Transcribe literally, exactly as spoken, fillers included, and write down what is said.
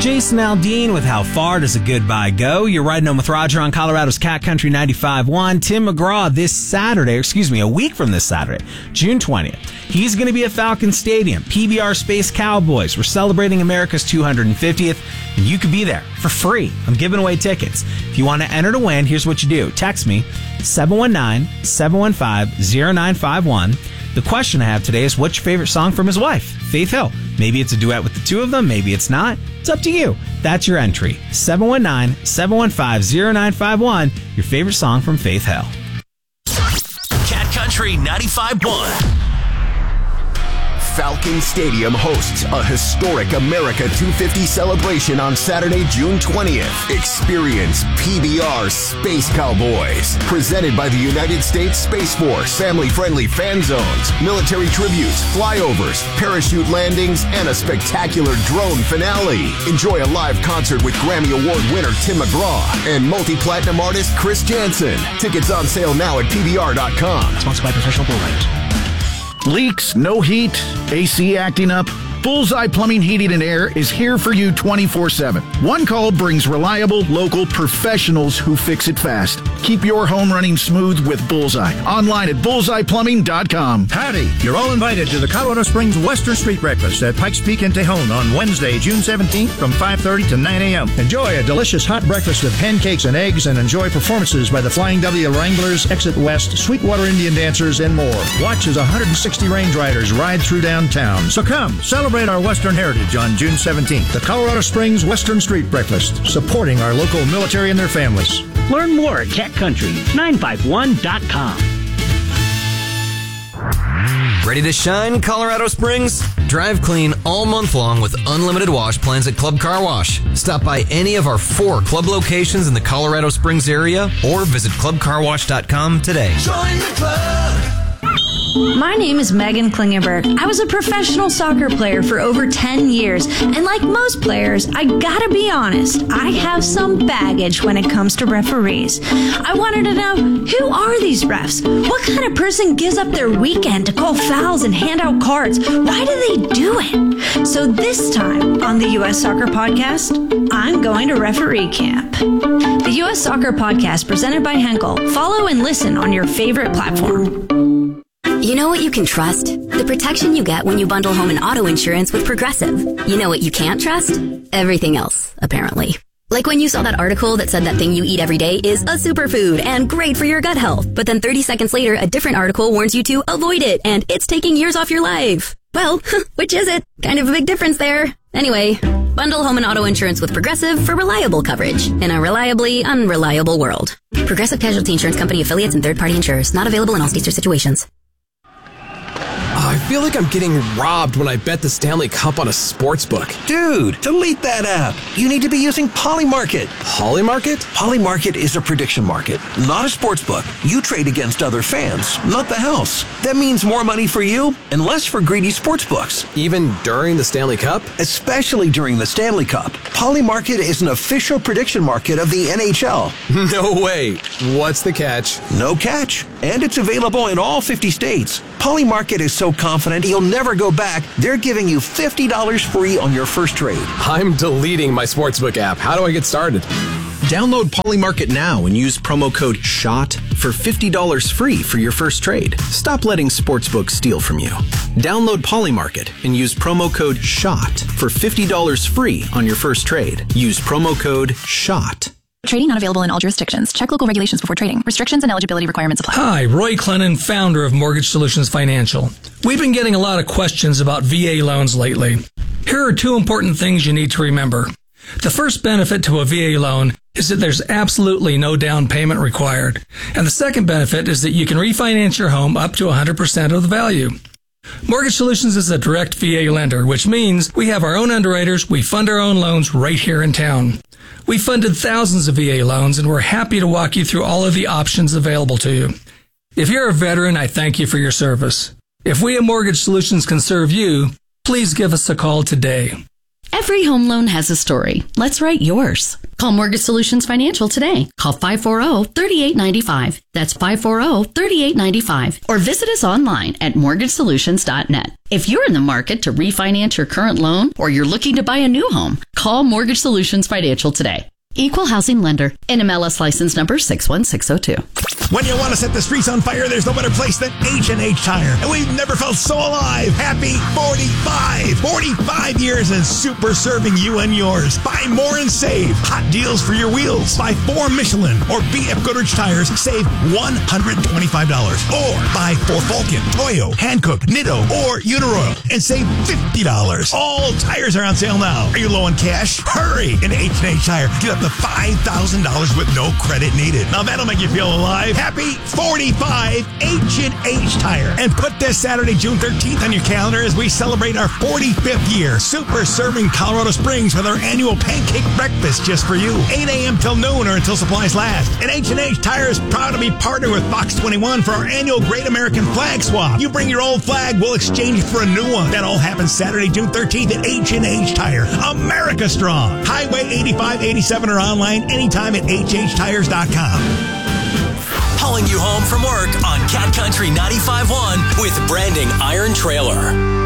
Jason Aldean with How Far Does a Goodbye Go? You're riding home with Roger on Colorado's Cat Country ninety-five point one. Tim McGraw this Saturday, or excuse me, a week from this Saturday, June twentieth. He's going to be at Falcon Stadium. P B R Space Cowboys. We're celebrating America's two hundred fiftieth, and you could be there for free. I'm giving away tickets. If you want to enter to win, here's what you do. Text me, seven one nine, seven one five, zero nine five one. The question I have today is, what's your favorite song from his wife, Faith Hill? Maybe it's a duet with the two of them. Maybe it's not. It's up to you. That's your entry. seven one nine, seven one five, zero nine five one. Your favorite song from Faith Hill. Cat Country ninety-five point one. Falcon Stadium hosts a historic America two fifty celebration on Saturday, June twentieth. Experience P B R Space Cowboys, presented by the United States Space Force. Family-friendly fan zones, military tributes, flyovers, parachute landings, and a spectacular drone finale. Enjoy a live concert with Grammy Award winner Tim McGraw and multi-platinum artist Chris Jansen. Tickets on sale now at P B R dot com. Sponsored by Professional Bull Riders. Leaks, no heat, A C acting up. Bullseye Plumbing, Heating, and Air is here for you twenty-four seven. One call brings reliable, local professionals who fix it fast. Keep your home running smooth with Bullseye. Online at bullseye plumbing dot com. Howdy. You're all invited to the Colorado Springs Western Street Breakfast at Pikes Peak in Tejon on Wednesday, June seventeenth from five thirty to nine a.m. Enjoy a delicious hot breakfast of pancakes and eggs and enjoy performances by the Flying W Wranglers, Exit West, Sweetwater Indian Dancers, and more. Watch as one hundred sixty range riders ride through downtown. So come, celebrate our Western heritage on June seventeenth. The Colorado Springs Western Street Breakfast, supporting our local military and their families. Learn more at cat country nine five one dot com. Ready to shine, Colorado Springs? Drive clean all month long with unlimited wash plans at Club Car Wash. Stop by any of our four club locations in the Colorado Springs area or visit club car wash dot com today. Join the club. My name is Megan Klingenberg. I was a professional soccer player for over ten years, and like most players, I gotta be honest, I have some baggage when it comes to referees. I wanted to know, who are these refs? What kind of person gives up their weekend to call fouls and hand out cards? Why do they do it? So this time on the U S Soccer Podcast, I'm going to referee camp. The U S Soccer Podcast, presented by Henkel. Follow and listen on your favorite platform. You know what you can trust? The protection you get when you bundle home and auto insurance with Progressive. You know what you can't trust? Everything else, apparently. Like when you saw that article that said that thing you eat every day is a superfood and great for your gut health. But then thirty seconds later, a different article warns you to avoid it and it's taking years off your life. Well, which is it? Kind of a big difference there. Anyway, bundle home and auto insurance with Progressive for reliable coverage in a reliably unreliable world. Progressive Casualty Insurance Company affiliates and third-party insurers. Not available in all states or situations. I feel like I'm getting robbed when I bet the Stanley Cup on a sportsbook. Dude, delete that app. You need to be using Polymarket. Polymarket? Polymarket is a prediction market, not a sportsbook. You trade against other fans, not the house. That means more money for you and less for greedy sportsbooks. Even during the Stanley Cup? Especially during the Stanley Cup. Polymarket is an official prediction market of the N H L. No way. What's the catch? No catch. And it's available in all fifty states. Polymarket is so confident you'll never go back, they're giving you fifty dollars free on your first trade. I'm deleting my sportsbook app. How do I get started? Download Polymarket now and use promo code SHOT for fifty dollars free for your first trade. Stop letting sportsbooks steal from you. Download Polymarket and use promo code SHOT for fifty dollars free on your first trade. Use promo code SHOT. Trading not available in all jurisdictions. Check local regulations before trading. Restrictions and eligibility requirements apply. Hi, Roy Clennon, founder of Mortgage Solutions Financial. We've been getting a lot of questions about V A loans lately. Here are two important things you need to remember. The first benefit to a V A loan is that there's absolutely no down payment required. And the second benefit is that you can refinance your home up to one hundred percent of the value. Mortgage Solutions is a direct V A lender, which means we have our own underwriters, we fund our own loans right here in town. We funded thousands of V A loans, and we're happy to walk you through all of the options available to you. If you're a veteran, I thank you for your service. If we at Mortgage Solutions can serve you, please give us a call today. Every home loan has a story. Let's write yours. Call Mortgage Solutions Financial today. Call five four zero, three eight nine five. That's five four zero, three eight nine five. Or visit us online at mortgage solutions dot net. If you're in the market to refinance your current loan or you're looking to buy a new home, call Call Mortgage Solutions Financial today. Equal housing lender. N M L S license number six one six zero two. When you want to set the streets on fire, there's no better place than H and H Tire. And we've never felt so alive. Happy forty-five. forty-five years and super serving you and yours. Buy more and save. Hot deals for your wheels. Buy four Michelin or B F Goodrich tires. Save one hundred twenty-five dollars. Or buy four Vulcan, Toyo, Hankook, Nitto, or Uniroyal and save fifty dollars. All tires are on sale now. Are you low on cash? Hurry in H and H Tire. Get up to five thousand dollars with no credit needed. Now that'll make you feel alive. Happy forty-five H and H Tire. And put this Saturday, June thirteenth on your calendar as we celebrate our forty-fifth year. Super serving Colorado Springs with our annual pancake breakfast just for you. eight a.m. till noon or until supplies last. And H and H Tire is proud to be partnered with Fox twenty-one for our annual Great American Flag Swap. You bring your old flag, we'll exchange it for a new one. That all happens Saturday, June thirteenth at H and H Tire. America Strong. Highway eighty-five eighty-seven or online anytime at H H tires dot com. Hauling you home from work on Cat Country ninety-five point one with Branding Iron Trailer.